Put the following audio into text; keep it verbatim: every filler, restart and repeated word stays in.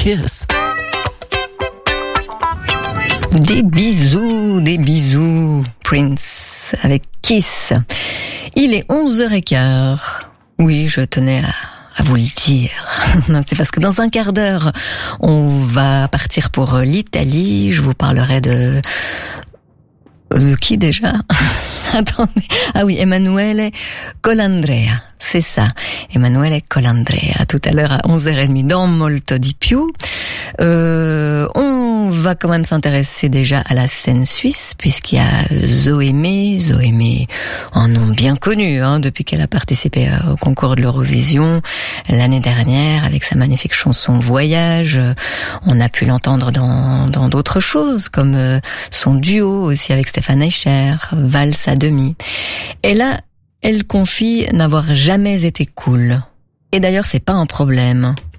kiss. Des bisous, des bisous, Prince, avec Kiss. Il est onze heures quinze. Oui, je tenais à, à vous le dire. C'est parce que dans un quart d'heure, on va partir pour l'Italie. Je vous parlerai de... De qui déjà? Attendez. Ah oui, Emanuele Colandrea. C'est ça. Emanuele Colandrea. À tout à l'heure à onze heures trente dans Molto di più. Euh, on va quand même s'intéresser déjà à la scène suisse, puisqu'il y a Zoémé. Zoémé, un nom bien connu, hein, depuis qu'elle a participé au concours de l'Eurovision l'année dernière avec sa magnifique chanson Voyage. On a pu l'entendre dans, dans d'autres choses, comme son duo aussi avec Stéphane Eicher, Valse à demi. Et là, elle confie n'avoir jamais été cool. Et d'ailleurs, c'est pas un problème.